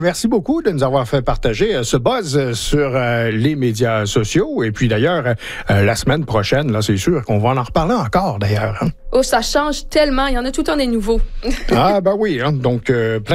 Merci beaucoup de nous avoir fait partager ce buzz sur les médias sociaux. Et puis d'ailleurs, la semaine prochaine, là, c'est sûr qu'on va en reparler encore d'ailleurs. Hein? Oh, ça change tellement. Il y en a tout le temps des nouveaux. Ah, ben oui. Hein? Donc, plein